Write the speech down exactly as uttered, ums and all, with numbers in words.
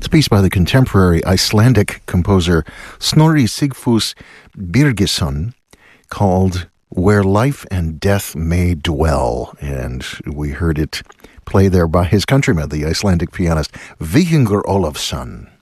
It's a piece by the contemporary Icelandic composer Snorri Sigfús Birgisson called Where Life and Death May Dwell. And we heard it play there by his countryman, the Icelandic pianist Víkingur Ólafsson.